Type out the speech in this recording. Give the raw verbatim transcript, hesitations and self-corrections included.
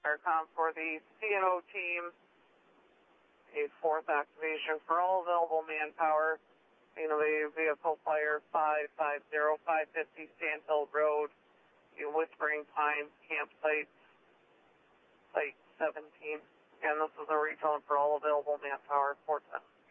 Aircom for the C N O team. A fourth activation for all available manpower. Innovative Vehicle Fire five five zero, five fifty Sandhill Road, in Whispering Pines campsite, site seventeen. And this is a regional for all available manpower, four ten.